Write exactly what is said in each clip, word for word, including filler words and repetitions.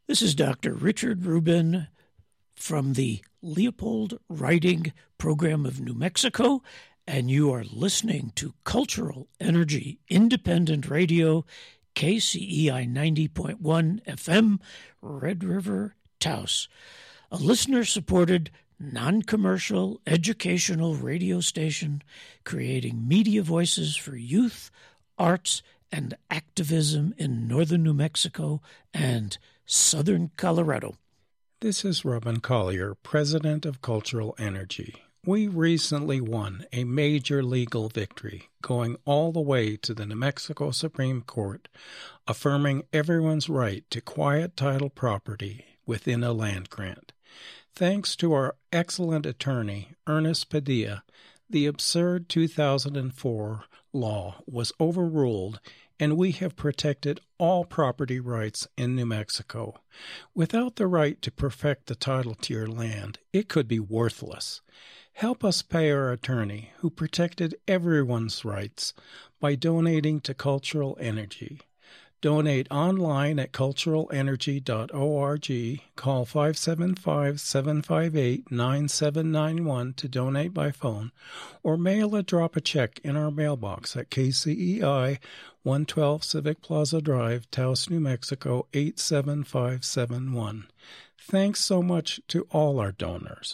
This is Doctor Richard Rubin from the Leopold Writing Program of New Mexico, and you are listening to Cultural Energy Independent Radio, K C E I ninety point one F M, Red River, Taos, a listener-supported, non-commercial, educational radio station creating media voices for youth, arts, and activism in northern New Mexico and southern Colorado. This is Robin Collier, president of Cultural Energy. We recently won a major legal victory, going all the way to the New Mexico Supreme Court, affirming everyone's right to quiet title property within a land grant. Thanks to our excellent attorney, Ernest Padilla, the absurd two thousand four law was overruled, and we have protected all property rights in New Mexico. Without the right to perfect the title to your land, it could be worthless. Help us pay our attorney, who protected everyone's rights, by donating to Cultural Energy. Donate online at cultural energy dot org. Call five seven five, seven five eight, nine seven nine one to donate by phone, or mail a drop a check in our mailbox at K C E I, one twelve Civic Plaza Drive, Taos, New Mexico, eight seven five seven one. Thanks so much to all our donors.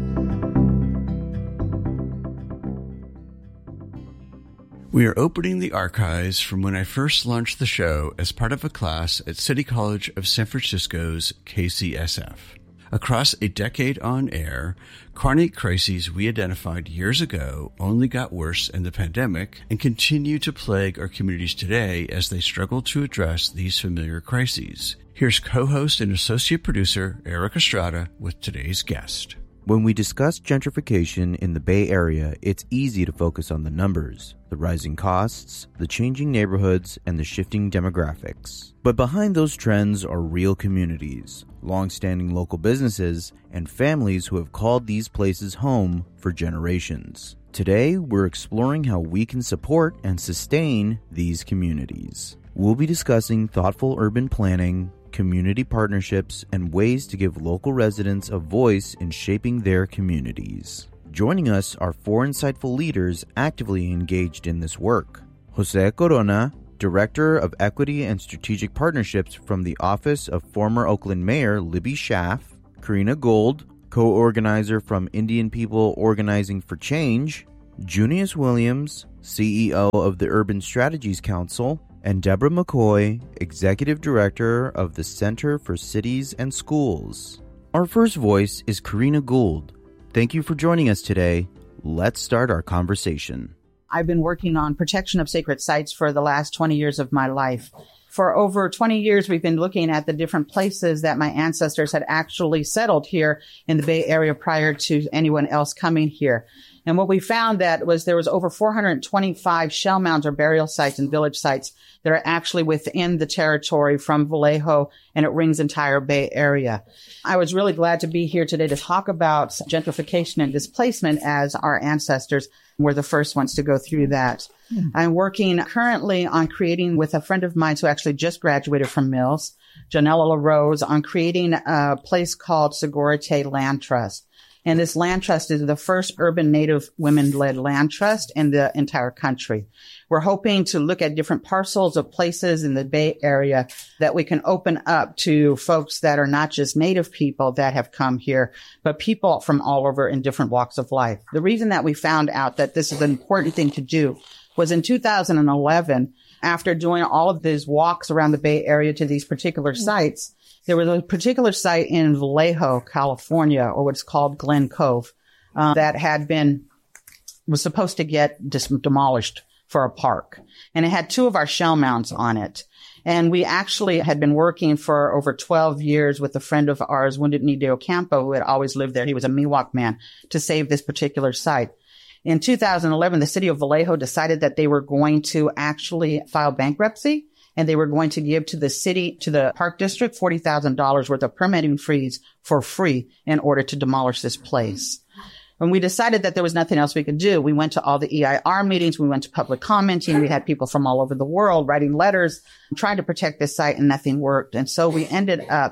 We are opening the archives from when I first launched the show as part of a class at City College of San Francisco's K C S F. Across a decade on air, chronic crises we identified years ago only got worse in the pandemic and continue to plague our communities today as they struggle to address these familiar crises. Here's co-host and associate producer Eric Estrada with today's guest. When we discuss gentrification in the Bay Area, it's easy to focus on the numbers, the rising costs, the changing neighborhoods, and the shifting demographics. But behind those trends are real communities, long-standing local businesses, and families who have called these places home for generations. Today, we're exploring how we can support and sustain these communities. We'll be discussing thoughtful urban planning, community partnerships, and ways to give local residents a voice in shaping their communities. Joining us are four insightful leaders actively engaged in this work. Jose Corona, Director of Equity and Strategic Partnerships from the Office of former Oakland Mayor Libby Schaaf. Karina Gold, co-organizer from Indian People Organizing for Change. Junius Williams, C E O of the Urban Strategies Council. And Deborah McCoy, Executive Director of the Center for Cities and Schools. Our first voice is Karina Gould. Thank you for joining us today. Let's start our conversation. I've been working on protection of sacred sites for the last twenty years of my life. For over twenty years, we've been looking at the different places that my ancestors had actually settled here in the Bay Area prior to anyone else coming here. And what we found that was there was over four hundred twenty-five shell mounds or burial sites and village sites that are actually within the territory from Vallejo, and it rings entire Bay Area. I was really glad to be here today to talk about gentrification and displacement, as our ancestors were the first ones to go through that. Mm. I'm working currently on creating with a friend of mine who actually just graduated from Mills, Janella LaRose, on creating a place called Segurite Land Trust. And this land trust is the first urban Native women-led land trust in the entire country. We're hoping to look at different parcels of places in the Bay Area that we can open up to folks that are not just Native people that have come here, but people from all over in different walks of life. The reason that we found out that this is an important thing to do was in two thousand eleven, after doing all of these walks around the Bay Area to these particular sites, there was a particular site in Vallejo, California, or what's called Glen Cove, uh, that had been, was supposed to get dis- demolished for a park. And it had two of our shell mounds on it. And we actually had been working for over twelve years with a friend of ours, Wounded Knee de Ocampo, who had always lived there. He was a Miwok man, to save this particular site. In two thousand eleven, the city of Vallejo decided that they were going to actually file bankruptcy, and they were going to give to the city, to the park district, forty thousand dollars worth of permitting fees for free in order to demolish this place. When we decided that there was nothing else we could do, we went to all the E I R meetings. We went to public commenting. We had people from all over the world writing letters, trying to protect this site, and nothing worked. And so we ended up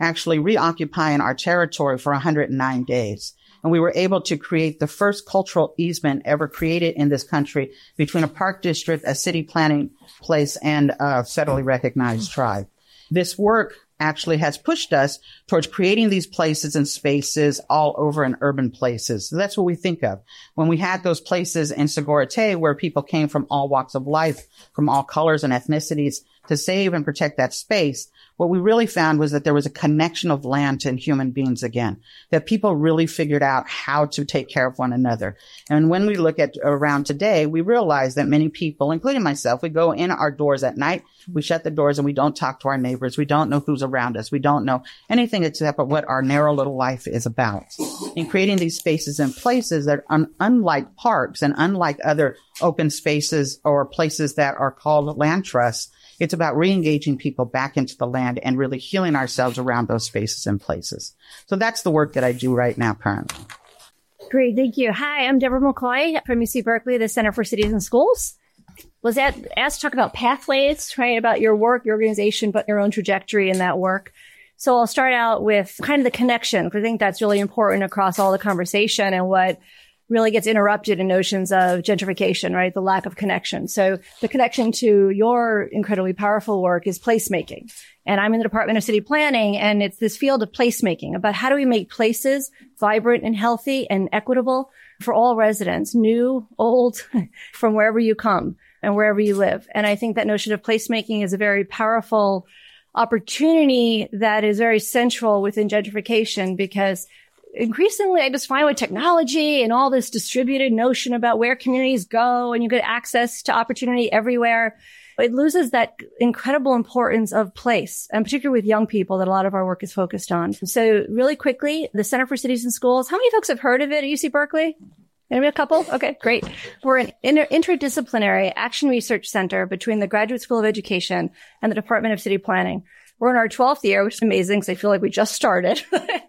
actually reoccupying our territory for one hundred nine days. And we were able to create the first cultural easement ever created in this country between a park district, a city planning place, and a federally recognized tribe. This work actually has pushed us towards creating these places and spaces all over in urban places. So that's what we think of. When we had those places in Segura Te where people came from all walks of life, from all colors and ethnicities to save and protect that space, what we really found was that there was a connection of land to human beings again, that people really figured out how to take care of one another. And when we look at around today, we realize that many people, including myself, we go in our doors at night, we shut the doors and we don't talk to our neighbors. We don't know who's around us. We don't know anything except for what our narrow little life is about. In creating these spaces and places that are un- unlike parks and unlike other open spaces or places that are called land trusts, it's about re-engaging people back into the land and really healing ourselves around those spaces and places. So that's the work that I do right now currently. Great. Thank you. Hi, I'm Deborah McCoy from U C Berkeley, the Center for Cities and Schools. Was that asked to talk about pathways, right? About your work, your organization, but your own trajectory in that work. So I'll start out with kind of the connection, because I think that's really important across all the conversation and what really gets interrupted in notions of gentrification, right? The lack of connection. So the connection to your incredibly powerful work is placemaking. And I'm in the Department of City Planning, and it's this field of placemaking about how do we make places vibrant and healthy and equitable for all residents, new, old, from wherever you come and wherever you live. And I think that notion of placemaking is a very powerful opportunity that is very central within gentrification, because increasingly, I just find with technology and all this distributed notion about where communities go and you get access to opportunity everywhere, it loses that incredible importance of place, and particularly with young people that a lot of our work is focused on. So really quickly, the Center for Cities and Schools, how many folks have heard of it at U C Berkeley? Maybe a couple? Okay, great. We're an inter- interdisciplinary action research center between the Graduate School of Education and the Department of City Planning. We're in our twelfth year, which is amazing because I feel like we just started.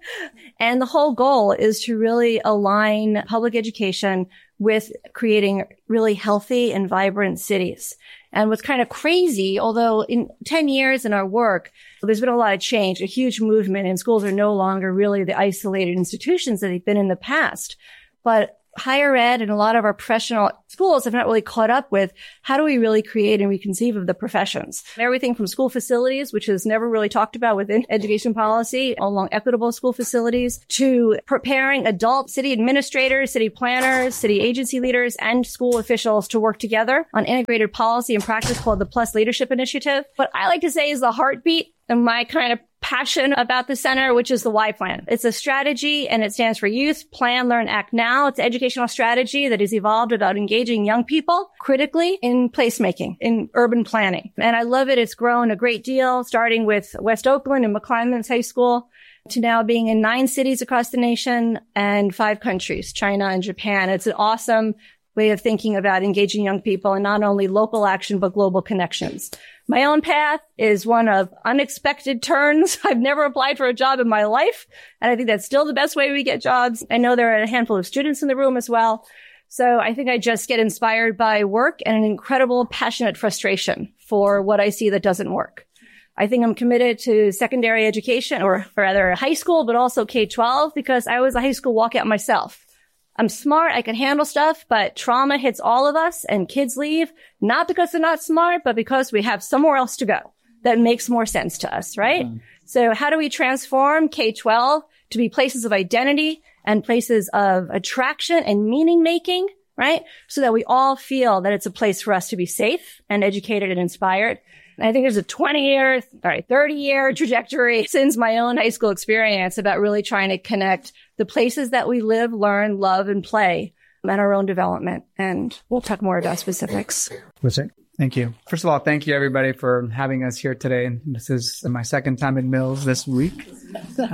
And the whole goal is to really align public education with creating really healthy and vibrant cities. And what's kind of crazy, although in ten years in our work, there's been a lot of change, a huge movement, and schools are no longer really the isolated institutions that they've been in the past. But higher ed and a lot of our professional schools have not really caught up with how do we really create and reconceive of the professions. Everything from school facilities, which is never really talked about within education policy, along equitable school facilities, to preparing adult city administrators, city planners, city agency leaders, and school officials to work together on integrated policy and practice called the Plus Leadership Initiative. What I like to say is the heartbeat and my kind of passion about the center, which is the Y Plan. It's a strategy, and it stands for Youth, Plan, Learn, Act Now. It's an educational strategy that has evolved about engaging young people critically in placemaking, in urban planning. And I love it. It's grown a great deal, starting with West Oakland and McClymonds High School to now being in nine cities across the nation and five countries, China and Japan. It's an awesome way of thinking about engaging young people in not only local action, but global connections. My own path is one of unexpected turns. I've never applied for a job in my life, and I think that's still the best way we get jobs. I know there are a handful of students in the room as well. So I think I just get inspired by work and an incredible passionate frustration for what I see that doesn't work. I think I'm committed to secondary education, or rather high school, but also K twelve, because I was a high school walkout myself. I'm smart, I can handle stuff, but trauma hits all of us and kids leave, not because they're not smart, but because we have somewhere else to go that makes more sense to us, right? Mm-hmm. So how do we transform K twelve to be places of identity and places of attraction and meaning making, right? So that we all feel that it's a place for us to be safe and educated and inspired. And I think there's a twenty year, sorry, thirty year trajectory since my own high school experience about really trying to connect the places that we live, learn, love, and play and our own development. And we'll talk more about specifics. Thank you. First of all, thank you everybody for having us here today. And this is my second time in Mills this week. Uh,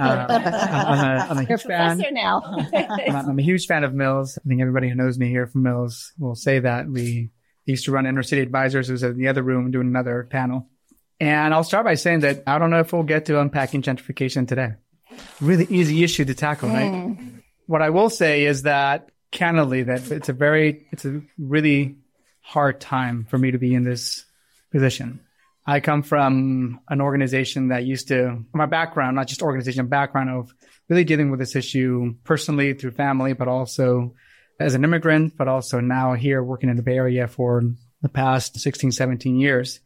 I'm a, I'm a huge You're a fan. professor now. I'm, a, I'm a huge fan of Mills. I think everybody who knows me here from Mills will say that. We used to run Inner City Advisors, who's in the other room doing another panel. And I'll start by saying that I don't know if we'll get to unpacking gentrification today. Really easy issue to tackle, right? Mm. What I will say is that, candidly, that it's a very, it's a really hard time for me to be in this position. I come from an organization that used to, my background, not just organization, background of really dealing with this issue personally through family, but also as an immigrant, but also now here working in the Bay Area for the past sixteen, seventeen years.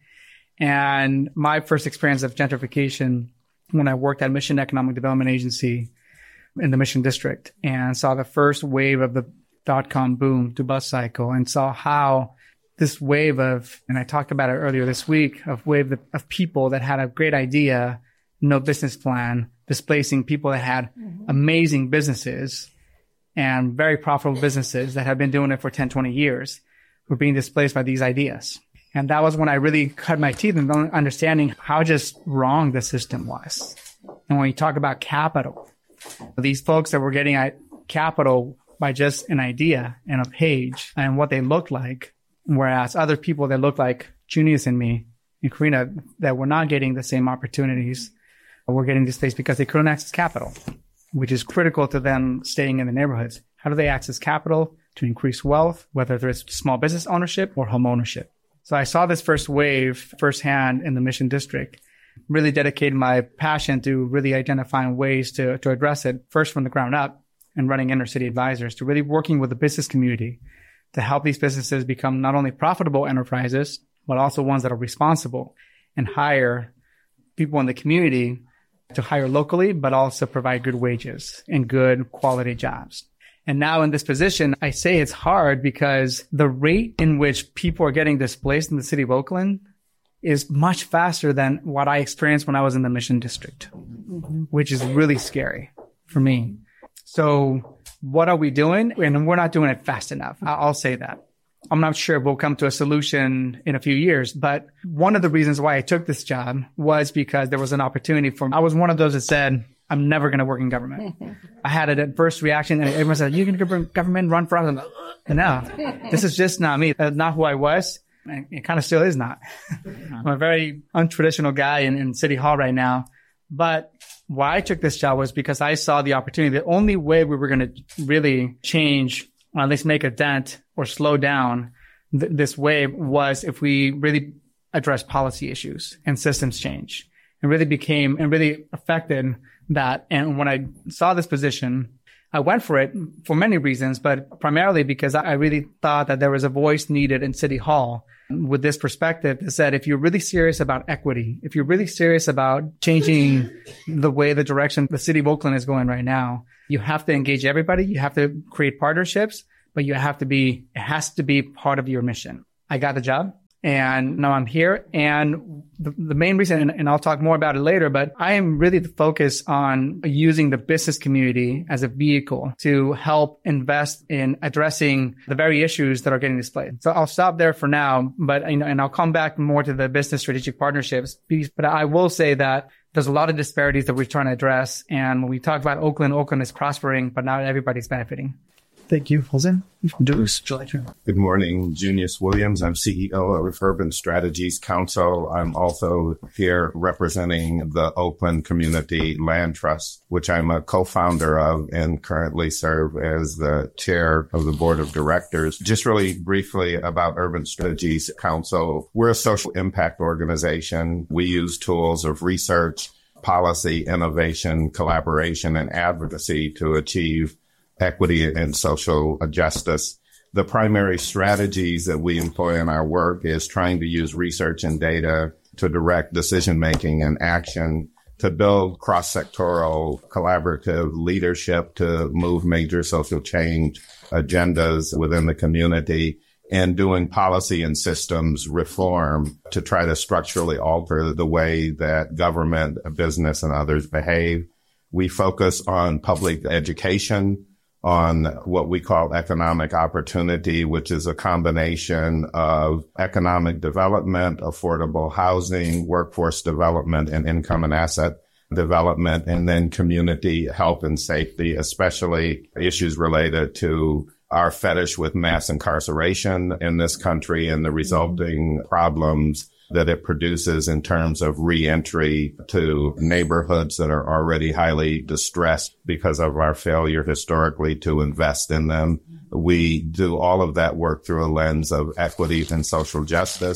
And my first experience of gentrification when I worked at Mission Economic Development Agency in the Mission District and saw the first wave of the dot-com boom to bus cycle and saw how this wave of, and I talked about it earlier this week, of wave of people that had a great idea, no business plan, displacing people that had amazing businesses and very profitable businesses that have been doing it for ten, twenty years were being displaced by these ideas. And that was when I really cut my teeth in understanding how just wrong the system was. And when you talk about capital, these folks that were getting at capital by just an idea and a page and what they looked like, whereas other people that looked like Junius and me and Karina that were not getting the same opportunities were getting displaced because they couldn't access capital, which is critical to them staying in the neighborhoods. How do they access capital to increase wealth, whether there's small business ownership or home ownership? So I saw this first wave firsthand in the Mission District, really dedicated my passion to really identifying ways to, to address it, first from the ground up and running inner city advisors, to really working with the business community to help these businesses become not only profitable enterprises, but also ones that are responsible and hire people in the community to hire locally, but also provide good wages and good quality jobs. And now in this position, I say it's hard because the rate in which people are getting displaced in the city of Oakland is much faster than what I experienced when I was in the Mission District, mm-hmm. which is really scary for me. So what are we doing? And we're not doing it fast enough. I'll say that. I'm not sure we'll come to a solution in a few years, but one of the reasons why I took this job was because there was an opportunity for me. I was one of those that said, I'm never going to work in government. I had an adverse reaction and everyone said, you can go government, run for office. No, this is just not me. That's not who I was. And it kind of still is not. I'm a very untraditional guy in, in City Hall right now. But why I took this job was because I saw the opportunity. The only way we were going to really change, or at least make a dent or slow down th- this wave was if we really address policy issues and systems change and really became and really affected that. And when I saw this position, I went for it for many reasons, but primarily because I really thought that there was a voice needed in City Hall with this perspective that said, if you're really serious about equity, if you're really serious about changing the way the direction the city of Oakland is going right now, you have to engage everybody. You have to create partnerships, but you have to be, it has to be part of your mission. I got the job. And now I'm here. And the, the main reason, and, and I'll talk more about it later, but I am really focused on using the business community as a vehicle to help invest in addressing the very issues that are getting displayed. So I'll stop there for now, but, you know, and I'll come back more to the business strategic partnerships piece. But I will say that there's a lot of disparities that we're trying to address. And when we talk about Oakland, Oakland is prospering, but not everybody's benefiting. Thank you. Jose. Good morning, Junius Williams. I'm C E O of Urban Strategies Council. I'm also here representing the Oakland Community Land Trust, which I'm a co-founder of and currently serve as the chair of the board of directors. Just really briefly about Urban Strategies Council. We're a social impact organization. We use tools of research, policy, innovation, collaboration, and advocacy to achieve equity and social justice. The primary strategies that we employ in our work is trying to use research and data to direct decision-making and action, to build cross-sectoral collaborative leadership to move major social change agendas within the community, and doing policy and systems reform to try to structurally alter the way that government, business, and others behave. We focus on public education, on what we call economic opportunity, which is a combination of economic development, affordable housing, workforce development, and income and asset development, and then community health and safety, especially issues related to our fetish with mass incarceration in this country and the resulting problems that it produces in terms of reentry to neighborhoods that are already highly distressed because of our failure historically to invest in them. We do all of that work through a lens of equity and social justice.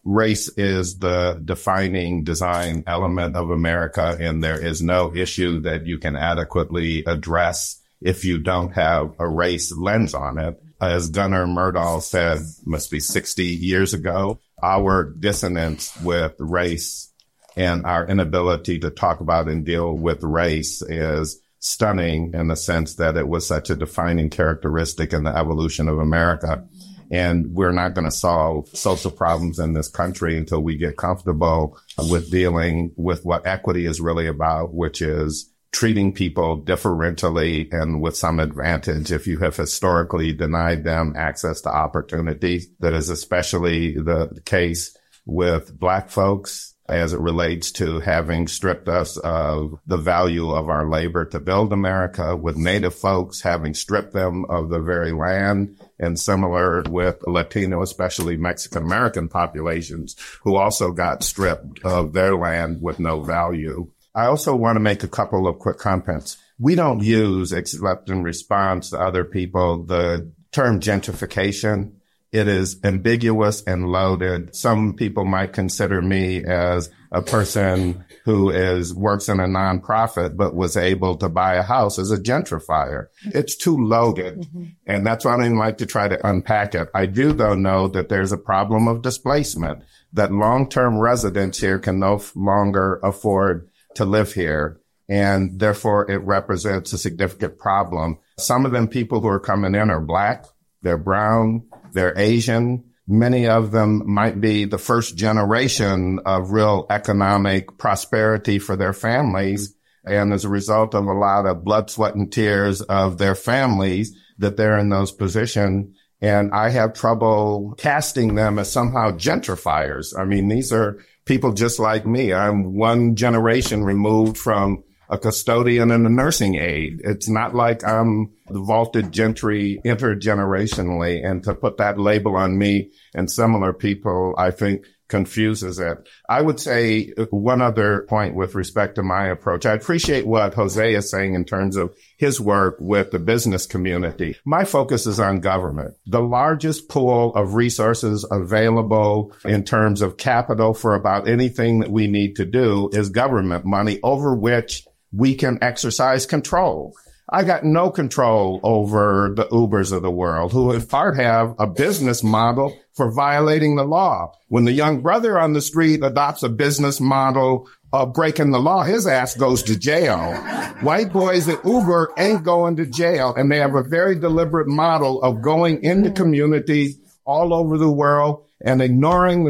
race is the defining design element of America, and there is no issue that you can adequately address if you don't have a race lens on it. As Gunnar Myrdal said, must be sixty years ago, our dissonance with race and our inability to talk about and deal with race is stunning in the sense that it was such a defining characteristic in the evolution of America. And we're not going to solve social problems in this country until we get comfortable with dealing with what equity is really about, which is treating people differentially and with some advantage. If you have historically denied them access to opportunity, that is especially the case with Black folks as it relates to having stripped us of the value of our labor to build America, with Native folks having stripped them of the very land, and similar with Latino, especially Mexican-American populations who also got stripped of their land with no value. I also want to make a couple of quick comments. We don't use, except in response to other people, the term gentrification. It is ambiguous and loaded. Some people might consider me as a person who is works in a nonprofit but was able to buy a house as a gentrifier. It's too loaded, mm-hmm. and that's why I don't like to try to unpack it. I do, though, know that there's a problem of displacement, that long-term residents here can no longer afford to live here, and therefore it represents a significant problem. Some of them people who are coming in are Black, they're brown, they're Asian. Many of them might be the first generation of real economic prosperity for their families. And as a result of a lot of blood, sweat, and tears of their families, that they're in those positions. And I have trouble casting them as somehow gentrifiers. I mean, these are people just like me. I'm one generation removed from a custodian and a nursing aide. It's not like I'm the vaulted gentry intergenerationally. And to put that label on me and similar people, I think confuses it. I would say one other point with respect to my approach. I appreciate what Jose is saying in terms of his work with the business community. My focus is on government. The largest pool of resources available in terms of capital for about anything that we need to do is government money over which we can exercise control. I got no control over the Ubers of the world, who in part have a business model for violating the law. When the young brother on the street adopts a business model of breaking the law, his ass goes to jail. White boys at Uber ain't going to jail, and they have a very deliberate model of going into communities all over the world and ignoring the